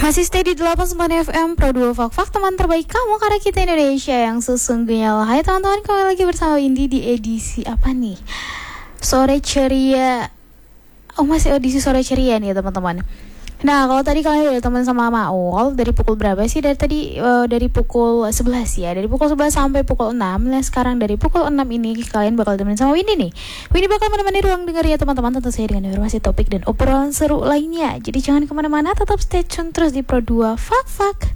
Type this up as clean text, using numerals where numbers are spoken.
Masih stay di 89 FM Pro 2 Fak teman terbaik kamu karena kita Indonesia yang sesungguhnya lah. Hai teman-teman, kembali lagi bersama Windy di edisi apa nih? Sore ceria. Oh, masih edisi sore ceria nih teman-teman. Nah, kalau tadi kalian udah teman sama Maul dari pukul berapa sih? Dari pukul 11 ya. Dari pukul 11 sampai pukul 6. Nah, sekarang dari pukul 6 ini kalian bakal temenin sama Windy nih. Windy bakal menemani ruang dengar ya teman-teman, tentu saya dengan informasi topik dan obrolan seru lainnya. Jadi jangan kemana-mana, tetap stay tune terus di Pro 2 Fak.